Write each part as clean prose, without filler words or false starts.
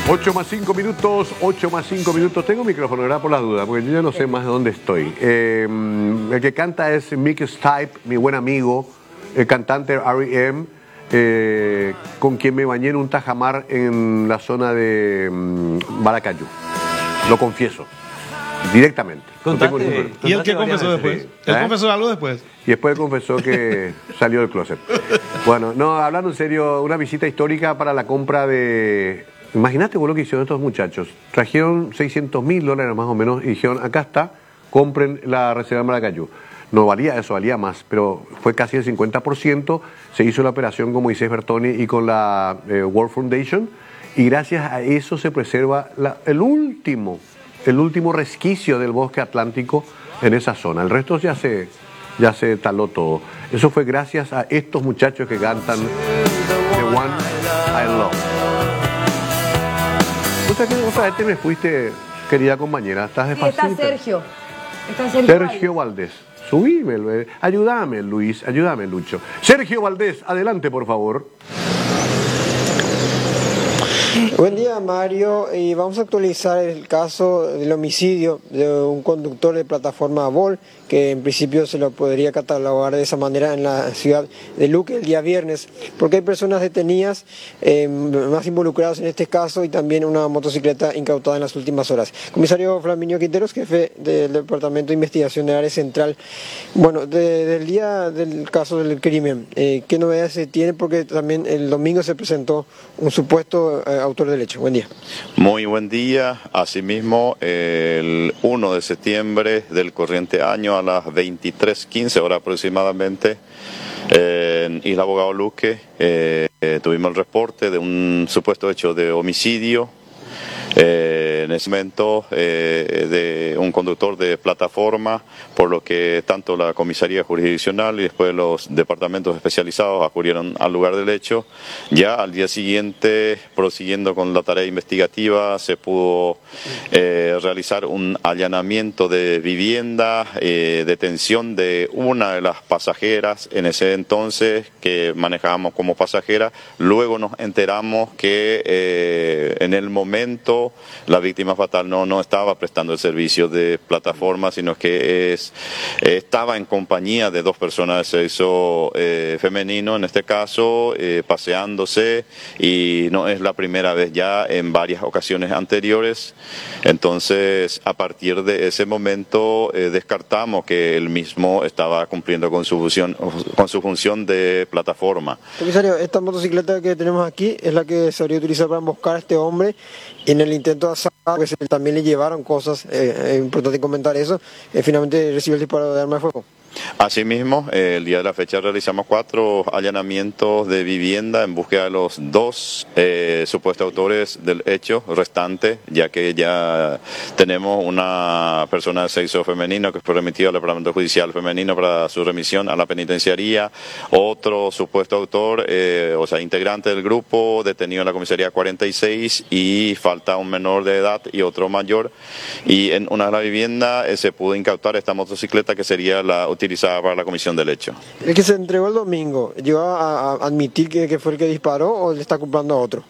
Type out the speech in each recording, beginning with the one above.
8+5 minutos, 8+5 minutos. Tengo micrófono, ¿verdad? Por las dudas, porque yo ya no sé más de dónde estoy. El que canta es Mick Stipe, mi buen amigo, el cantante R.E.M., con quien me bañé en un tajamar en la zona de Maracayú. Lo confieso, directamente. Contate, ¿Y él qué confesó después? Sí. ¿Él confesó algo después? Y después confesó que salió del closet. Bueno, no, hablando en serio, una visita histórica para la compra de... Imagínate vos lo que hicieron estos muchachos. Trajeron $600.000 más o menos y dijeron, acá está, compren la reserva de Maracayú. No valía eso, valía más, pero fue casi el 50%. Se hizo la operación con Moisés Bertoni y con la World Foundation, y gracias a eso se preserva el último resquicio del bosque atlántico en esa zona. El resto ya se taló todo. Eso fue gracias a estos muchachos que cantan The One I Love. Otra vez te me fuiste, querida compañera, estás despacito. Está Sergio. Sergio Valdés. Subíme, ayúdame Luis, ayúdame Lucho. Sergio Valdés, adelante por favor. Buen día, Mario, y vamos a actualizar el caso del homicidio de un conductor de plataforma Vol, que en principio se lo podría catalogar de esa manera en la ciudad de Luque el día viernes, porque hay personas detenidas más involucradas en este caso, y también una motocicleta incautada en las últimas horas. Comisario Flaminio Quinteros, jefe del Departamento de Investigación del Área Central. Bueno, del día del caso del crimen, ¿qué novedades se tiene? Porque también el domingo se presentó un supuesto autor del hecho. Buen día. Muy buen día. Asimismo, el 1 de septiembre del corriente año a las 23:15 horas aproximadamente, en Isla Abogado Luque, tuvimos el reporte de un supuesto hecho de homicidio. En ese momento de un conductor de plataforma, por lo que tanto la comisaría jurisdiccional y después los departamentos especializados acudieron al lugar del hecho. Ya al día siguiente, prosiguiendo con la tarea investigativa, se pudo realizar un allanamiento de vivienda, detención de una de las pasajeras en ese entonces que manejábamos como pasajera. Luego nos enteramos que en el momento la víctima fatal no estaba prestando el servicio de plataforma, sino que estaba en compañía de dos personas de sexo femenino, en este caso, paseándose, y no es la primera vez, ya en varias ocasiones anteriores. Entonces, a partir de ese momento, descartamos que él mismo estaba cumpliendo con su función de plataforma. Comisario, esta motocicleta que tenemos aquí es la que se habría utilizado para emboscar a este hombre, y en el intento de asalto, que también le llevaron cosas, es importante comentar eso, finalmente recibió el disparo de arma de fuego. Asimismo, el día de la fecha realizamos 4 allanamientos de vivienda en búsqueda de los 2 supuestos autores del hecho restante, ya que ya tenemos una persona de sexo femenino que fue remitida al Departamento Judicial Femenino para su remisión a la penitenciaría, otro supuesto autor, integrante del grupo, detenido en la comisaría 46, y falta un menor de edad y otro mayor, y en una de las viviendas se pudo incautar esta motocicleta que sería la utilizada para la comisión del hecho. El que se entregó el domingo, ¿llegó a admitir que fue el que disparó o le está culpando a otro?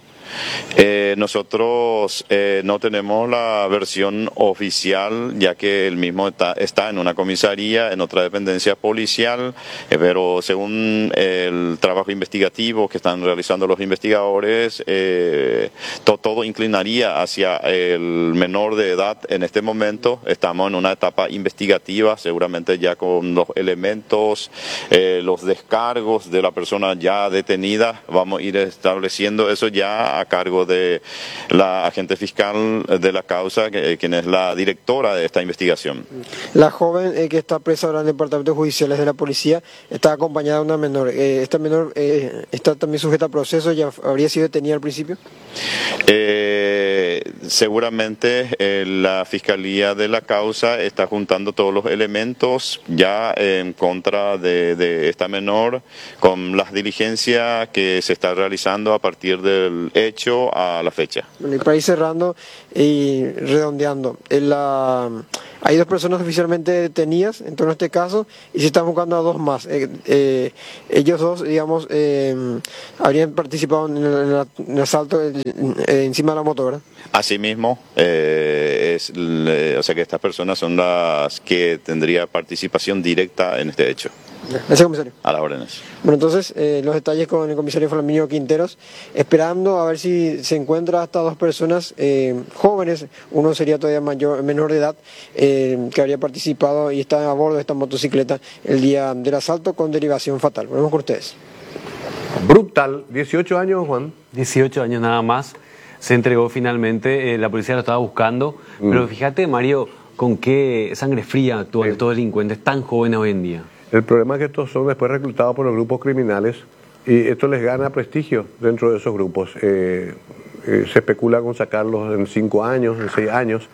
Nosotros no tenemos la versión oficial, ya que él mismo está en una comisaría, en otra dependencia policial, pero según el trabajo investigativo que están realizando los investigadores, todo inclinaría hacia el menor de edad. En este momento estamos en una etapa investigativa, seguramente ya con los elementos, los descargos de la persona ya detenida, vamos a ir estableciendo eso ya a cargo de la agente fiscal de la causa, quien es la directora de esta investigación. La joven que está presa ahora en el departamento judicial de la policía está acompañada de una menor. ¿Esta menor está también sujeta a proceso? ¿Ya habría sido detenida al principio? Seguramente la fiscalía de la causa está juntando todos los elementos ya en contra de esta menor, con las diligencias que se está realizando a partir del hecho a la fecha. Bueno, y para ir cerrando y redondeando, hay 2 personas oficialmente detenidas en torno a este caso y se están buscando a 2 más. Ellos 2, digamos, habrían participado en el asalto encima de la moto, ¿verdad? Asimismo, o sea que estas personas son las que tendría participación directa en este hecho. Gracias, comisario. A las órdenes. Bueno, entonces, los detalles con el comisario Flaminio Quinteros, esperando a ver si se encuentra hasta 2 personas jóvenes, uno sería todavía menor de edad, que habría participado y está a bordo de esta motocicleta el día del asalto con derivación fatal. Volvemos con ustedes. Brutal, 18 años, Juan. 18 años nada más, se entregó finalmente, la policía lo estaba buscando, pero fíjate, Mario, con qué sangre fría actúan estos delincuentes tan jóvenes hoy en día. El problema es que estos son después reclutados por los grupos criminales y esto les gana prestigio dentro de esos grupos. Se especula con sacarlos en 5 años, en 6 años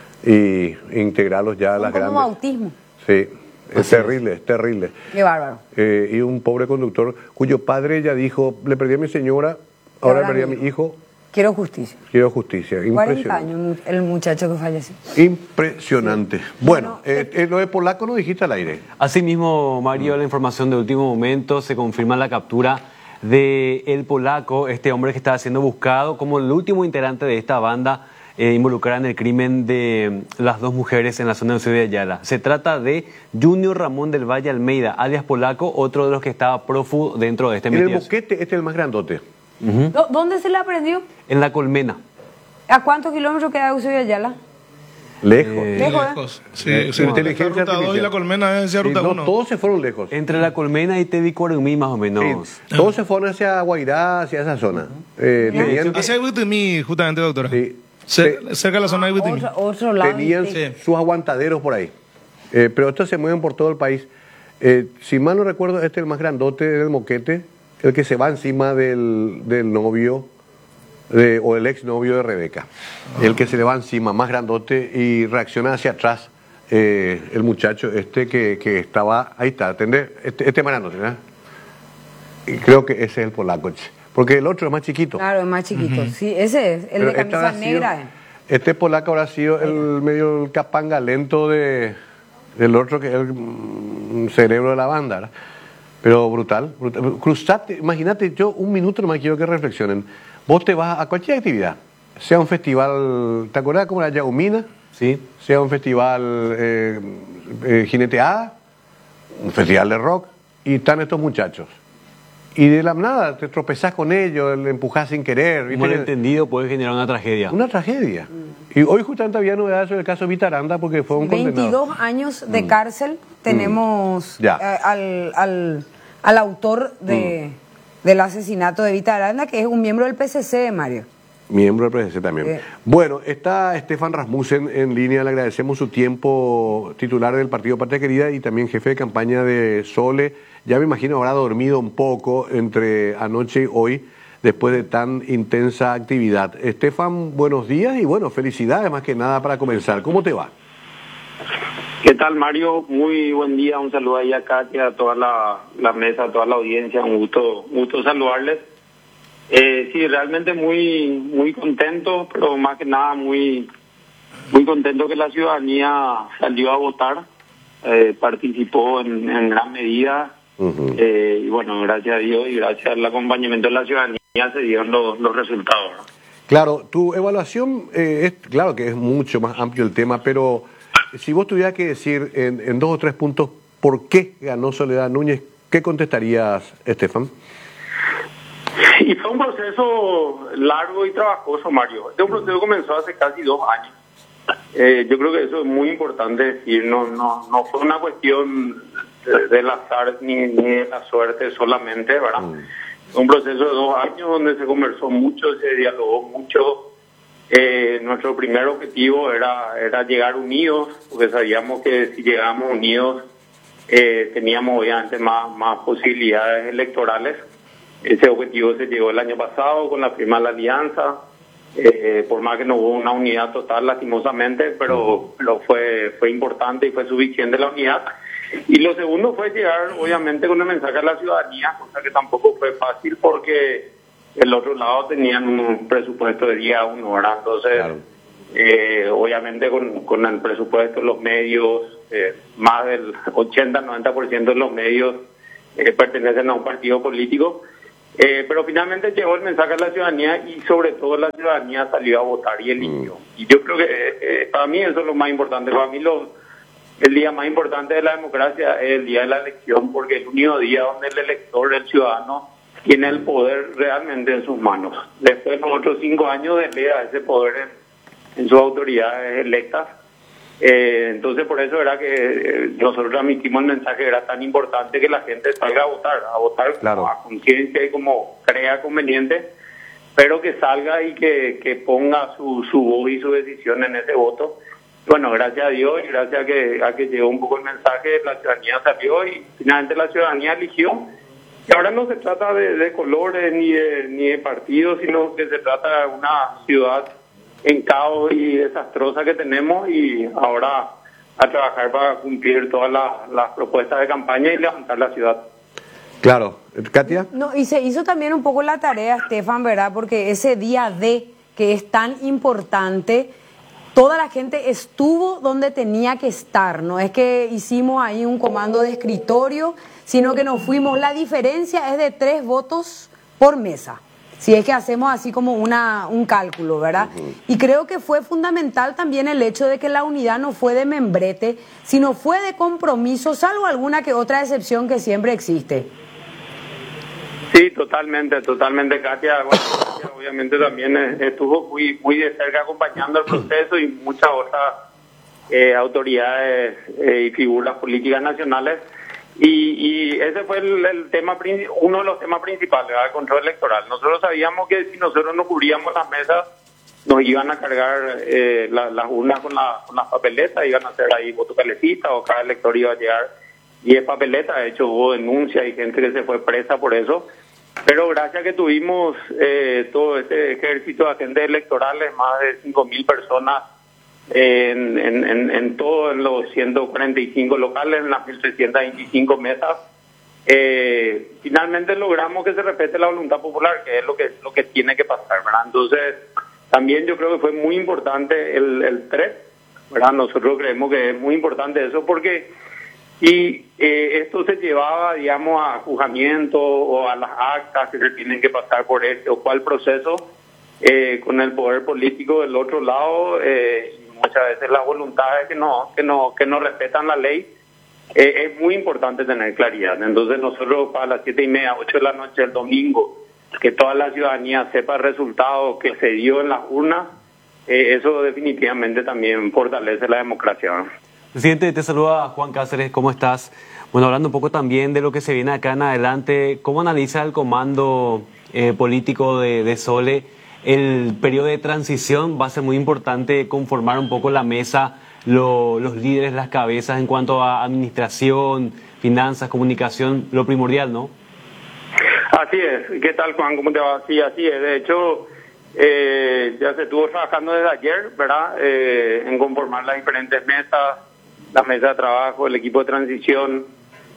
y integrarlos ya a las grandes. Como autismo. Sí, es terrible, es terrible. Qué bárbaro. Y un pobre conductor cuyo padre ya dijo, le perdí a mi señora, ahora le perdí a mi hijo. Quiero justicia. Quiero justicia. 40 años el muchacho que falleció. Impresionante. Bueno, lo de Polaco no dijiste al aire. Asimismo, Mario, la información de último momento, se confirma la captura de el Polaco, este hombre que estaba siendo buscado como el último integrante de esta banda involucrada en el crimen de las 2 mujeres en la zona de Ciudad de Ayala. Se trata de Junior Ramón del Valle Almeida, alias Polaco, otro de los que estaba prófugo dentro de este En el metido. Boquete, este es el más grandote. ¿Dónde se le aprendió? En La Colmena. ¿A cuántos kilómetros queda de Ciudad de Ayala? Lejos. Lejos. Sí, sí. Inteligencia La ruta 2 y artificial. la colmena es hacia ruta No, 1. todos se fueron lejos. Entre La Colmena y Tebicuarumí, más o menos. Sí, todos se fueron hacia Guairá, hacia esa zona. Tenían, Hacia Ibitimí, justamente, doctora. sí, Cerca de la zona de Ibitimí. Otro lado. tenían Sí. sus aguantaderos por ahí. Pero estos se mueven por todo el país. Si mal no recuerdo, este es el más grandote del Moquete, el que se va encima del novio o el exnovio de Rebeca. El que se le va encima, más grandote, y reacciona hacia atrás el muchacho este que estaba, ahí está, ¿entendés? Este más grandote, ¿verdad? Y creo que ese es el Polaco, porque el otro es más chiquito. Claro, es más chiquito. Sí, ese es, el Pero de camisa habrá negra. sido- Este Polaco habrá sido el medio capanga lento del otro, que es el cerebro de la banda, ¿verdad? Pero brutal. Cruzate, imagínate, yo un minuto nomás quiero que reflexionen. Vos te vas a cualquier actividad, sea un festival, ¿te acuerdas cómo era Yaumina? Sí. Sea un festival jineteada, un festival de rock, y están estos muchachos. Y de la nada te tropezás con ellos, le empujás sin querer. Un ¿viste? malentendido puede generar una tragedia. Una tragedia. Y hoy justamente había novedades sobre el caso de Vitaranda porque fue un 22 condenado. años de cárcel tenemos Ya. al autor del asesinato de Vita Aranda, que es un miembro del PCC, Mario. Miembro del PSC también. Bueno, está Stefan Rasmussen en línea, le agradecemos su tiempo, titular del Partido Patria Querida y también jefe de campaña de Sole. Ya me imagino habrá dormido un poco entre anoche y hoy, después de tan intensa actividad. Stefan, buenos días y bueno, felicidades más que nada para comenzar. ¿Cómo te va? ¿Qué tal, Mario? Muy buen día, un saludo ahí a Katia, a toda la mesa, a toda la audiencia, un gusto saludarles. Sí, realmente muy contento, pero más que nada muy contento que la ciudadanía salió a votar, participó en gran medida, y bueno, gracias a Dios y gracias al acompañamiento de la ciudadanía se dieron los resultados, ¿no? Claro, tu evaluación, claro que es mucho más amplio el tema, pero si vos tuvieras que decir en 2 o 3 puntos por qué ganó Soledad Núñez, ¿qué contestarías, Estefan? Y fue un proceso largo y trabajoso, Mario. Este proceso comenzó hace casi 2 años. Yo creo que eso es muy importante decir, no fue una cuestión del azar ni de la suerte solamente, ¿verdad? Un proceso de 2 años donde se conversó mucho, se dialogó mucho. Nuestro primer objetivo era llegar unidos, porque sabíamos que si llegábamos unidos teníamos obviamente más posibilidades electorales. Ese objetivo se llegó el año pasado con la firma de la alianza, por más que no hubo una unidad total lastimosamente, pero fue importante y fue suficiente la unidad. Y lo segundo fue llegar obviamente con el mensaje a la ciudadanía, cosa que tampoco fue fácil porque el otro lado tenían un presupuesto de día a 1 hora. Entonces, Claro. Obviamente con el presupuesto, los medios, más del 80-90% de los medios pertenecen a un partido político. Pero finalmente llegó el mensaje a la ciudadanía y sobre todo la ciudadanía salió a votar y eligió. Y yo creo que para mí eso es lo más importante. Para mí el día más importante de la democracia es el día de la elección, porque es el único día donde el elector, el ciudadano, tiene el poder realmente en sus manos. Después de los otros 5 años delega ese poder en sus autoridades electas. Entonces por eso era que nosotros transmitimos el mensaje, era tan importante que la gente salga a votar Claro. a conciencia y como crea conveniente, pero que salga y que ponga su voz y su decisión en ese voto. Bueno, gracias a Dios y gracias a que llegó un poco el mensaje, la ciudadanía salió y finalmente la ciudadanía eligió. Y ahora no se trata de colores ni de partidos, sino que se trata de una ciudad en caos y desastrosa que tenemos, y ahora a trabajar para cumplir todas las propuestas de campaña y levantar la ciudad. Claro. Katia. No, y se hizo también un poco la tarea, Estefan, ¿verdad? Porque ese día D, que es tan importante, toda la gente estuvo donde tenía que estar. No es que hicimos ahí un comando de escritorio, sino que nos fuimos. La diferencia es de 3 votos por mesa, si es que hacemos así como un cálculo, ¿verdad? Y creo que fue fundamental también el hecho de que la unidad no fue de membrete, sino fue de compromiso, salvo alguna que otra excepción que siempre existe. Sí, totalmente, Katia. Bueno, Katia obviamente también estuvo muy de cerca acompañando el proceso y muchas otras autoridades y figuras políticas nacionales. Y ese fue el tema, uno de los temas principales, ¿verdad? El control electoral. Nosotros sabíamos que si nosotros no cubríamos las mesas, nos iban a cargar las urnas con las papeletas, iban a hacer ahí fotopeletitas o cada elector iba a llegar 10 papeletas. De hecho, hubo denuncias y gente que se fue presa por eso. Pero gracias a que tuvimos todo este ejército de agentes electorales, más de 5.000 personas en todos los 145 locales, en las 1.325 mesas, finalmente logramos que se respete la voluntad popular, que es lo que tiene que pasar, ¿verdad? Entonces, también yo creo que fue muy importante el 3, ¿verdad? Nosotros creemos que es muy importante eso porque esto se llevaba, digamos, a juzgamiento o a las actas que se tienen que pasar por este o cual proceso con el poder político del otro lado. Muchas veces las voluntades que no respetan la ley, es muy importante tener claridad. Entonces nosotros para las 7:30, 8 de la noche del domingo, que toda la ciudadanía sepa el resultado que se dio en las urnas, eso definitivamente también fortalece la democracia, ¿no? Presidente, te saluda Juan Cáceres, ¿cómo estás? Bueno, hablando un poco también de lo que se viene acá en adelante, ¿cómo analiza el comando político de Sole? El periodo de transición va a ser muy importante conformar un poco la mesa, los líderes, las cabezas en cuanto a administración, finanzas, comunicación, lo primordial, ¿no? Así es. ¿Qué tal, Juan? ¿Cómo te va? Sí, así es. De hecho, ya se estuvo trabajando desde ayer, ¿verdad? En conformar las diferentes mesas, la mesa de trabajo, el equipo de transición,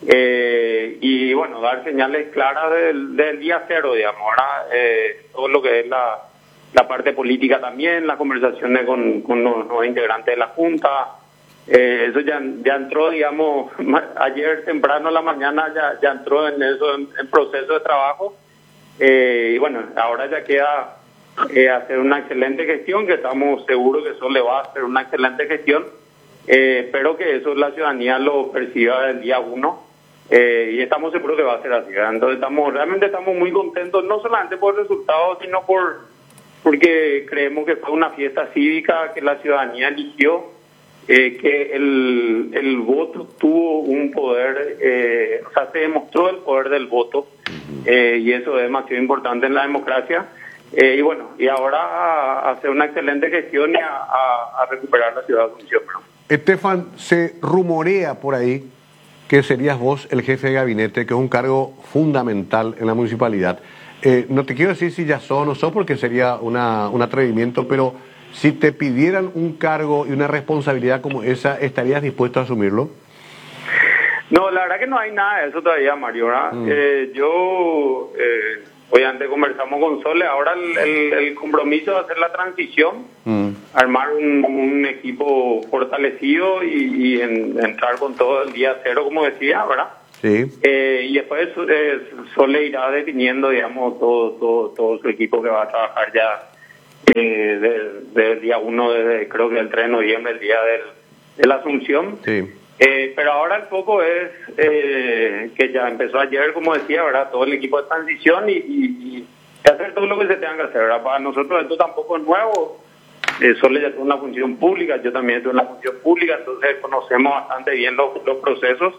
y bueno, dar señales claras del día cero, digamos, ¿verdad? Todo lo que es la parte política también, las conversaciones con los nuevos integrantes de la Junta, eso ya entró, digamos, ayer temprano en la mañana ya entró en eso, en proceso de trabajo, y bueno, ahora ya queda hacer una excelente gestión, que estamos seguros que eso le va a hacer una excelente gestión, pero que eso la ciudadanía lo perciba del día 1, y estamos seguros que va a ser así, ¿verdad? Entonces realmente estamos muy contentos, no solamente por el resultado, sino porque creemos que fue una fiesta cívica que la ciudadanía eligió, que el voto tuvo un poder, o sea, se demostró el poder del voto, y eso es demasiado importante en la democracia. Y bueno, y ahora a hacer una excelente gestión y a recuperar la ciudad de Asunción, ¿no? Estefan, se rumorea por ahí que serías vos el jefe de gabinete, que es un cargo fundamental en la municipalidad. No te quiero decir si ya sos o no sos, porque sería un atrevimiento, pero si te pidieran un cargo y una responsabilidad como esa, ¿estarías dispuesto a asumirlo? No, la verdad que no hay nada de eso todavía, Mario, ¿verdad? Yo obviamente conversamos con Sole. Ahora el compromiso de hacer la transición, armar un equipo fortalecido y entrar con todo el día cero, como decía, ¿verdad? Sí. Y después Sole irá definiendo, digamos, todo su equipo que va a trabajar ya del día 1, creo que el 3 de noviembre, el día de la Asunción. Sí. Pero ahora el foco es que ya empezó ayer, como decía, ¿verdad? Todo el equipo de transición y hacer todo lo que se tenga que hacer, ¿verdad? Para nosotros esto tampoco es nuevo. Sole ya tuvo una función pública, yo también tuve una función pública, entonces conocemos bastante bien los procesos.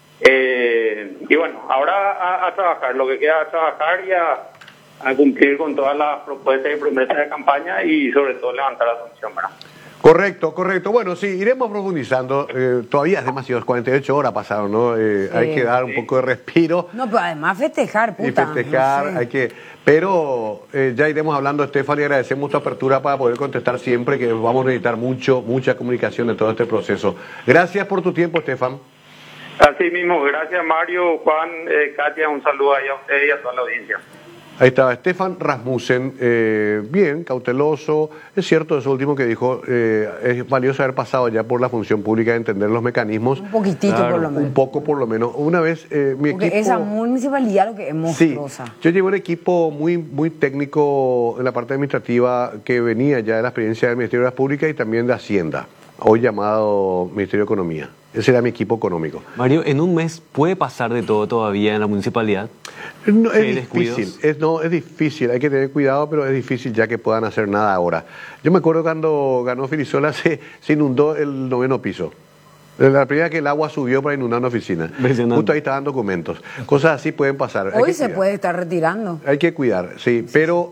Y bueno, ahora a trabajar, lo que queda a trabajar y a cumplir con todas las propuestas y promesas de campaña y sobre todo levantar la función, ¿verdad? Correcto, correcto. Bueno, sí, iremos profundizando. Todavía es demasiado, 48 horas pasaron, ¿no? Hay que dar un poco de respiro. No, pero además festejar, puta. Y festejar, no sé. hay que... Pero ya iremos hablando, Estefan, y agradecemos tu apertura para poder contestar siempre, que vamos a necesitar mucha comunicación de todo este proceso. Gracias por tu tiempo, Estefan. Así mismo, gracias Mario, Juan, Katia, un saludo ahí a ustedes y a toda la audiencia. Ahí estaba Stefan Rasmussen, bien, cauteloso. Es cierto eso último que dijo, es valioso haber pasado ya por la función pública, entender los mecanismos. Un poquitito, claro, por lo menos. Un poco por lo menos. Una vez mi porque equipo... esa municipalidad lo que es monstruosa. Sí, yo llevé un equipo muy técnico en la parte administrativa que venía ya de la experiencia del Ministerio de Obras Públicas y también de Hacienda, hoy llamado Ministerio de Economía. Ese era mi equipo económico. Mario, ¿en un mes puede pasar de todo todavía en la municipalidad? No, es descuidos. difícil, es difícil, hay que tener cuidado, pero es difícil ya que puedan hacer nada ahora. Yo me acuerdo cuando ganó Filisola se inundó el 9º piso. La primera que el agua subió para inundar una oficina. Justo ahí estaban documentos. Cosas así pueden pasar. Hoy se puede estar retirando. Hay que cuidar, sí, pero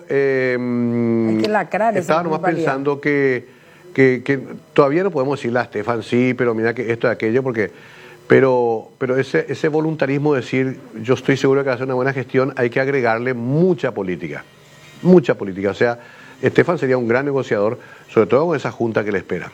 hay que lacrar esa estaba nomás pensando que todavía no podemos decirle a Stefan, sí, pero mira que esto y aquello, porque... Pero ese voluntarismo de decir, yo estoy seguro que va a hacer una buena gestión, hay que agregarle mucha política. Mucha política. O sea, Stefan sería un gran negociador, sobre todo con esa junta que le espera.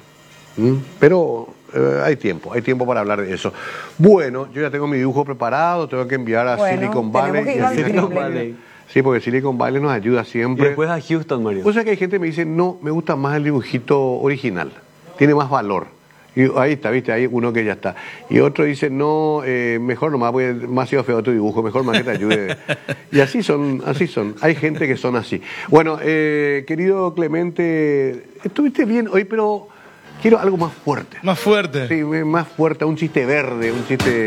Pero hay tiempo para hablar de eso. Bueno, yo ya tengo mi dibujo preparado, tengo que enviar a Silicon Valley. Sí, porque Silicon Valley nos ayuda siempre. Y después a Houston, Mario. O sea que hay gente que me dice, no, me gusta más el dibujito original, tiene más valor. Y ahí está, viste, hay uno que ya está. Y otro dice, no, mejor nomás, porque es demasiado feo tu dibujo, mejor más que te ayude. Y así son. Hay gente que son así. Bueno, querido Clemente, estuviste bien hoy, pero quiero algo más fuerte. Más fuerte. Sí, más fuerte, un chiste verde, un chiste...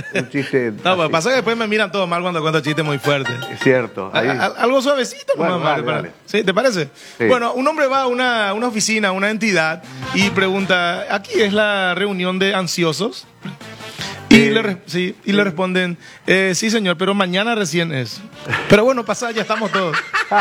No, pues pasa que después me miran todo mal cuando cuento chistes muy fuertes. Es cierto. Ahí... Algo suavecito, bueno, nomás, vale. ¿Sí? ¿Te parece? Sí. Bueno, un hombre va a una oficina, a una entidad, y pregunta, ¿aquí es la reunión de ansiosos? Y le responden, sí señor, pero mañana recién es. Pero bueno, pasa, ya estamos todos.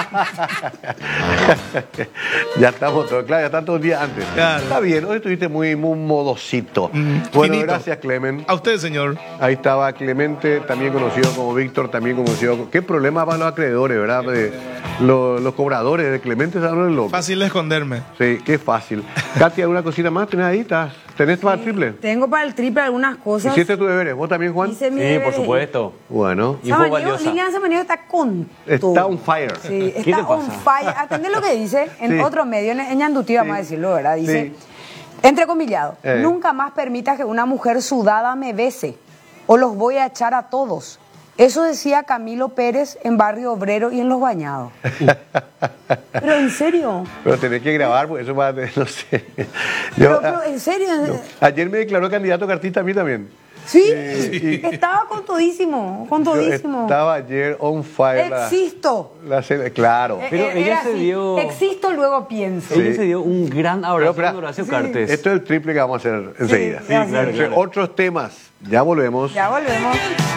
Ya estamos todos, claro, ya están todos el día antes. Claro. Está bien, hoy estuviste muy modosito. Bueno, finito. gracias, Clemen. A usted, señor. Ahí estaba Clemente, también conocido como Víctor, también conocido... ¿Qué problema para los acreedores, verdad? Los cobradores de Clemente saben lo... Fácil de esconderme. Sí, qué fácil. Katy, ¿alguna cosita más? ¿Tenés ahí? ¿Tenés para el triple? Tengo para el triple algunas cosas. ¿Hiciste tus deberes? ¿Vos también, Juan? Hice mi Sí, deber. por supuesto. Bueno. Info valiosa. Liliana Samaniego está con todo. Está on fire. Sí, ¿Qué está le on pasa? fire. Atendé lo que dice en Sí. otro medio, en Ñandutí, vamos a decirlo, ¿verdad? Dice, entrecomillado, nunca más permitas que una mujer sudada me bese o los voy a echar a todos. Eso decía Camilo Pérez en Barrio Obrero y en Los Bañados. Pero en serio. Pero tenés que grabar, porque eso va a... No sé. Pero en serio. No. Ayer me declaró candidato cartista a mí también. Sí, estaba con todísimo. Yo estaba ayer on fire. Existo. Claro. Pero ella se así, dio... Existo, luego pienso. Ella se dio un gran abrazo Pero, con Horacio Cartes. Esto es el triple que vamos a hacer enseguida. claro. Otros temas. Ya volvemos. Ya volvemos.